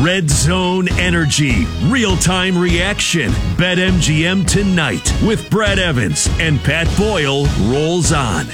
Red Zone Energy, real-time reaction. BetMGM tonight with Brad Evans and Pat Boyle rolls on.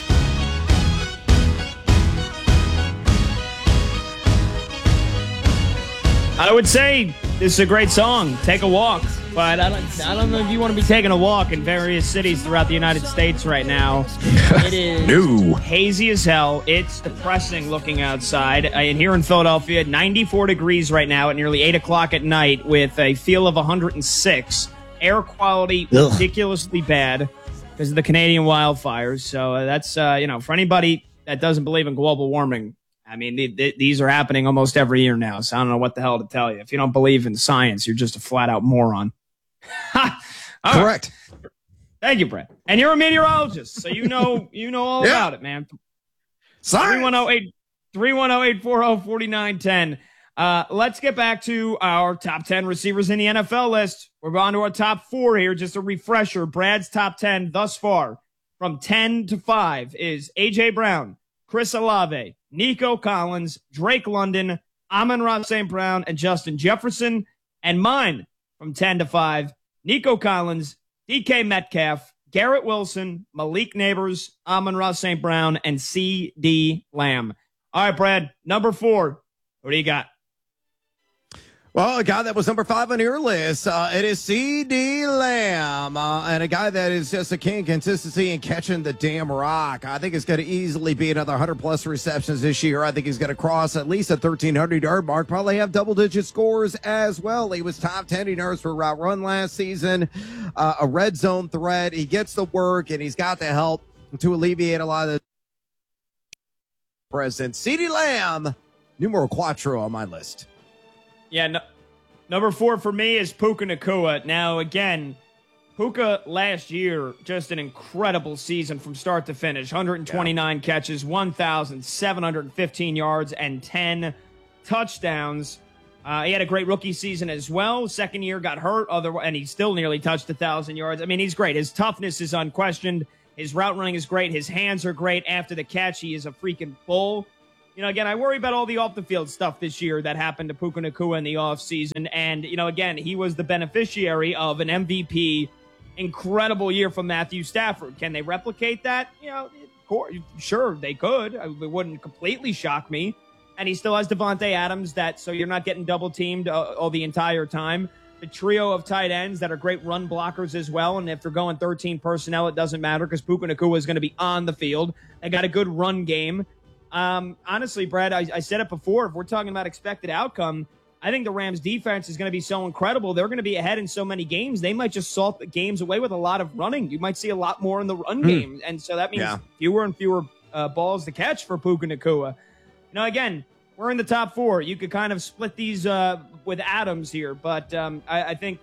I would say this is a great song, Take a Walk, but I don't know if you want to be taking a walk in various cities throughout the United States right now. It is hazy as hell. It's depressing looking outside. And here in Philadelphia, 94 degrees right now at nearly 8 o'clock at night with a feel of 106. Air quality ridiculously bad because of the Canadian wildfires. So that's, for anybody that doesn't believe in global warming, I mean, these are happening almost every year now, so I don't know what the hell to tell you. If you don't believe in science, you're just a flat-out moron. Correct. Right. Thank you, Brett. And you're a meteorologist, so you know all about it, man. 310-840-4910. Let's get back to our top 10 receivers in the NFL list. We're on to our top 4 here. Just a refresher. Brad's top 10 thus far from 10 to 5 is A.J. Brown, Chris Olave, Nico Collins, Drake London, Amon-Ra St. Brown, and Justin Jefferson. And mine from 10 to 5, Nico Collins, DK Metcalf, Garrett Wilson, Malik Neighbors, Amon-Ra St. Brown, and C.D. Lamb. All right, Brad, number 4. What do you got? Well, a guy that was number 5 on your list, it is C.D. Lamb, and a guy that is just a king of consistency and catching the damn rock. I think it's going to easily be another 100-plus receptions this year. I think he's going to cross at least a 1,300-yard mark, probably have double-digit scores as well. He was top 10 in yards per route run last season, a red zone threat. He gets the work, and he's got the help to alleviate a lot of the presence. C.D. Lamb, numero 4 on my list. Yeah, number 4 for me is Puka Nacua. Now, again, Puka last year, just an incredible season from start to finish. 129 catches, 1,715 yards, and 10 touchdowns. He had a great rookie season as well. Second year got hurt, and he still nearly touched 1,000 yards. I mean, he's great. His toughness is unquestioned. His route running is great. His hands are great. After the catch, he is a freaking bull. Again, I worry about all the off-the-field stuff this year that happened to Puka Nacua in the offseason. And, again, he was the beneficiary of an MVP, incredible year from Matthew Stafford. Can they replicate that? Sure, they could. It wouldn't completely shock me. And he still has Devontae Adams, so you're not getting double-teamed all the entire time. The trio of tight ends that are great run blockers as well. And if they're going 13 personnel, it doesn't matter because Puka Nacua is going to be on the field. They got a good run game. Honestly, Brad, I said it before. If we're talking about expected outcome, I think the Rams defense is going to be so incredible. They're going to be ahead in so many games. They might just salt the games away with a lot of running. You might see a lot more in the run game. And so that means fewer and fewer balls to catch for Puka Nacua. Again, we're in the top 4. You could kind of split these with Adams here, but I think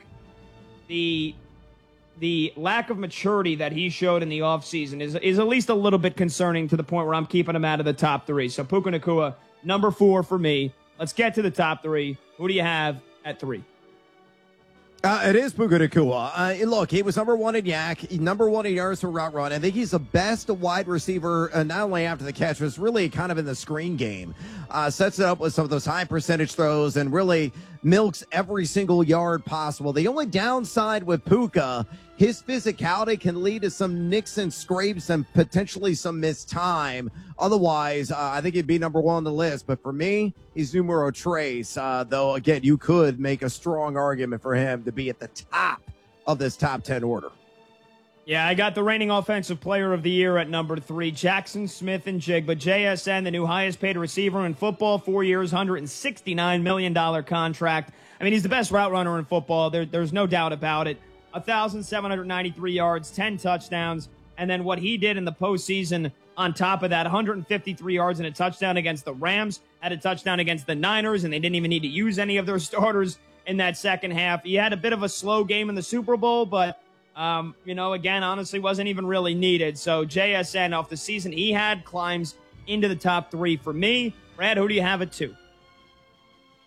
the lack of maturity that he showed in the offseason is at least a little bit concerning to the point where I'm keeping him out of the top 3. So Puka Nacua, number 4 for me. Let's get to the top 3. Who do you have at 3? It is Puka Nacua. Look, he was number 1 in YAC, number 1 in yards per route run. I think he's the best wide receiver, not only after the catch, but really kind of in the screen game. Sets it up with some of those high percentage throws and really milks every single yard possible. The only downside with Puka, his physicality can lead to some nicks and scrapes and potentially some missed time. Otherwise, I think he'd be number 1 on the list. But for me, he's numero 3. Though, again, you could make a strong argument for him to be at the top of this top 10 order. Yeah, I got the reigning offensive player of the year at number 3, Jackson Smith-Njigba. JSN, the new highest paid receiver in football, 4 years, $169 million contract. I mean, he's the best route runner in football. There's no doubt about it. 1,793 yards, 10 touchdowns. And then what he did in the postseason on top of that, 153 yards and a touchdown against the Rams, had a touchdown against the Niners, and they didn't even need to use any of their starters in that second half. He had a bit of a slow game in the Super Bowl, but again, honestly, wasn't even really needed. So JSN, off the season he had, climbs into the top 3 for me. Brad, who do you have at 2? Oh,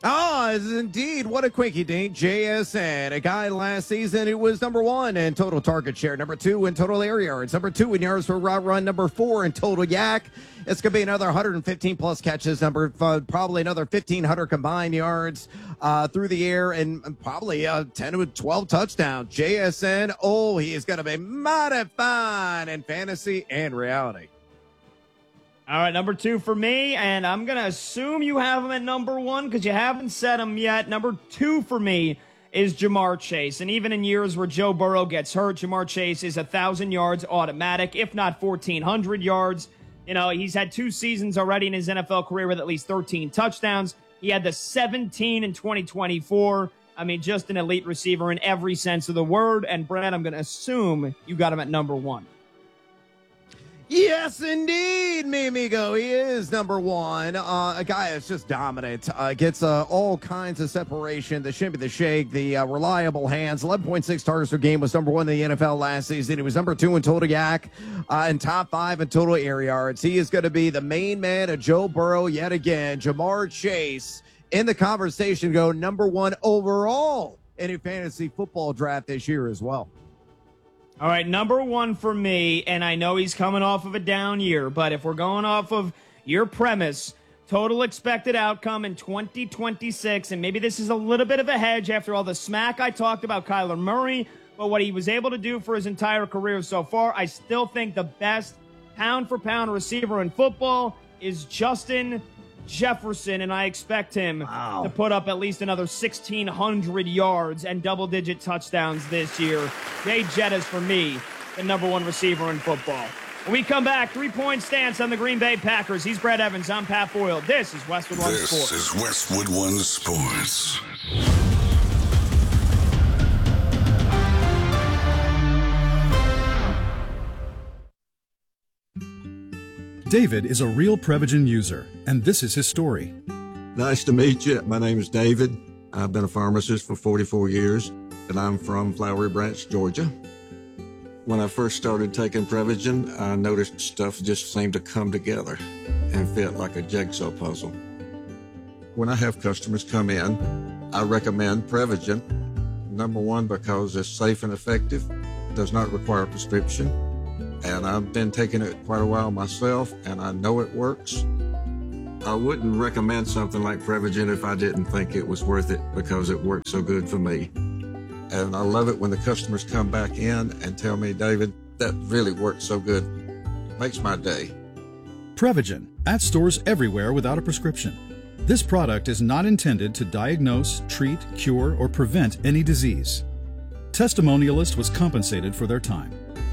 was indeed. What a quickie dink. JSN, a guy last season who was number 1 in total target share, number 2 in total air yards, number 2 in yards per route run, number 4 in total yak. It's going to be another 115 plus catches, probably another 1,500 combined yards through the air, and probably 10 to 12 touchdowns. JSN, he is going to be mighty fine in fantasy and reality. All right, number 2 for me, and I'm going to assume you have him at number 1 because you haven't said him yet. Number 2 for me is Ja'Marr Chase, and even in years where Joe Burrow gets hurt, Ja'Marr Chase is 1,000 yards automatic, if not 1,400 yards. You know, he's had 2 seasons already in his NFL career with at least 13 touchdowns. He had the 17 in 2024. I mean, just an elite receiver in every sense of the word. And, Brad, I'm going to assume you got him at number 1. Yes, indeed, mi amigo. He is number 1. A guy that's just dominant. Gets all kinds of separation. The shimmy, the shake, the reliable hands. 11.6 targets per game, was number 1 in the NFL last season. He was number 2 in total yak and top 5 in total air yards. He is going to be the main man of Joe Burrow yet again. Ja'Marr Chase in the conversation, go number 1 overall in a fantasy football draft this year as well. All right, number 1 for me, and I know he's coming off of a down year, but if we're going off of your premise, total expected outcome in 2026, and maybe this is a little bit of a hedge after all the smack I talked about Kyler Murray, but what he was able to do for his entire career so far, I still think the best pound-for-pound receiver in football is Justin Jefferson, and I expect him to put up at least another 1,600 yards and double-digit touchdowns this year. Jay Jettas, for me, the number 1 receiver in football. When we come back, 3-point stance on the Green Bay Packers. He's Brad Evans. I'm Pat Boyle. This is Westwood One Sports. This is Westwood One Sports. David is a real Prevagen user, and this is his story. Nice to meet you. My name is David. I've been a pharmacist for 44 years, and I'm from Flowery Branch, Georgia. When I first started taking Prevagen, I noticed stuff just seemed to come together and fit like a jigsaw puzzle. When I have customers come in, I recommend Prevagen. Number 1, because it's safe and effective, does not require a prescription. And I've been taking it quite a while myself, and I know it works. I wouldn't recommend something like Prevagen if I didn't think it was worth it because it worked so good for me. And I love it when the customers come back in and tell me, David, that really worked so good. It makes my day. Prevagen, at stores everywhere without a prescription. This product is not intended to diagnose, treat, cure, or prevent any disease. Testimonialist was compensated for their time.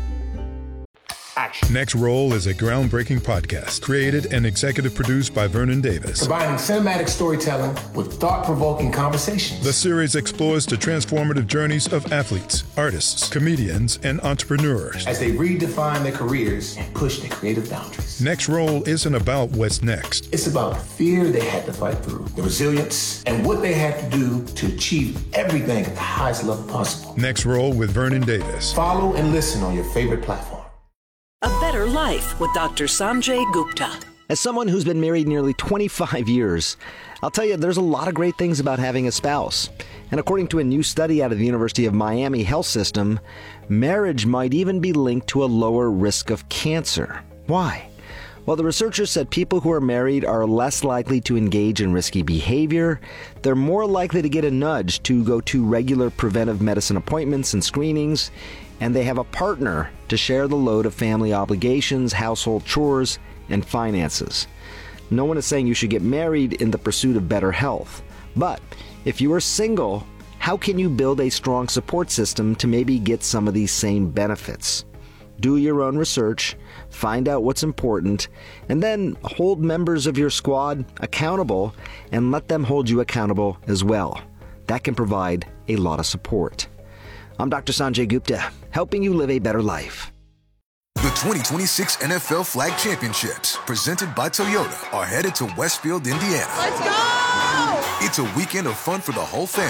Action. Next Roll is a groundbreaking podcast created and executive produced by Vernon Davis. Combining cinematic storytelling with thought-provoking conversations. The series explores the transformative journeys of athletes, artists, comedians, and entrepreneurs as they redefine their careers and push their creative boundaries. Next Roll isn't about what's next. It's about the fear they had to fight through, the resilience, and what they had to do to achieve everything at the highest level possible. Next Roll with Vernon Davis. Follow and listen on your favorite platform. A Better Life with Dr. Sanjay Gupta. As someone who's been married nearly 25 years, I'll tell you there's a lot of great things about having a spouse. And according to a new study out of the University of Miami Health System, marriage might even be linked to a lower risk of cancer. Why? Well, the researchers said people who are married are less likely to engage in risky behavior, they're more likely to get a nudge to go to regular preventive medicine appointments and screenings, and they have a partner to share the load of family obligations, household chores, and finances. No one is saying you should get married in the pursuit of better health. But if you are single, how can you build a strong support system to maybe get some of these same benefits? Do your own research, find out what's important, and then hold members of your squad accountable and let them hold you accountable as well. That can provide a lot of support. I'm Dr. Sanjay Gupta, helping you live a better life. The 2026 NFL Flag Championships, presented by Toyota, are headed to Westfield, Indiana. Let's go! It's a weekend of fun for the whole family,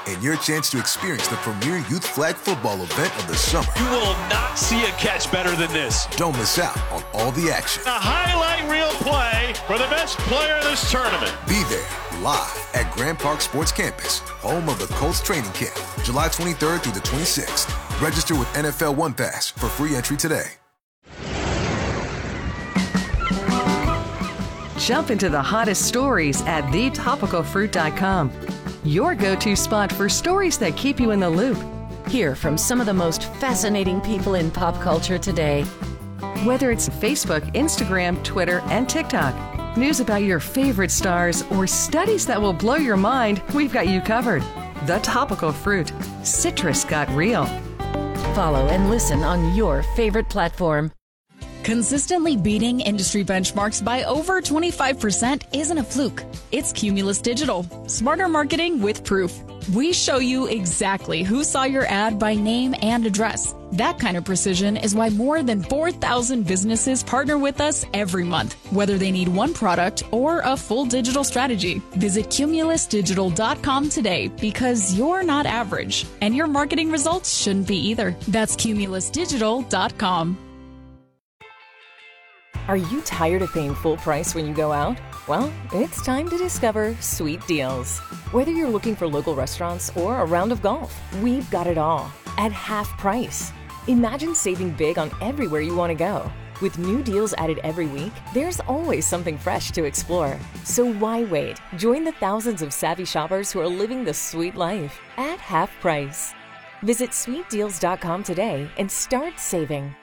and your chance to experience the premier youth flag football event of the summer. You will not see a catch better than this. Don't miss out on all the action. A highlight reel play for the best player of this tournament. Be there live at Grand Park Sports Campus, home of the Colts training camp, July 23rd through the 26th. Register with NFL One Pass for free entry today. Jump into the hottest stories at thetopicalfruit.com. Your go-to spot for stories that keep you in the loop. Hear from some of the most fascinating people in pop culture today. Whether it's Facebook, Instagram, Twitter, and TikTok, news about your favorite stars, or studies that will blow your mind, we've got you covered. The Topical Fruit. Citrus got real. Follow and listen on your favorite platform. Consistently beating industry benchmarks by over 25% isn't a fluke. It's Cumulus Digital. Smarter marketing with proof. We show you exactly who saw your ad by name and address. That kind of precision is why more than 4,000 businesses partner with us every month, whether they need one product or a full digital strategy. Visit cumulusdigital.com today because you're not average, and your marketing results shouldn't be either. That's cumulusdigital.com. Are you tired of paying full price when you go out? Well, it's time to discover Sweet Deals. Whether you're looking for local restaurants or a round of golf, we've got it all at half price. Imagine saving big on everywhere you want to go. With new deals added every week, there's always something fresh to explore. So why wait? Join the thousands of savvy shoppers who are living the sweet life at half price. Visit sweetdeals.com today and start saving.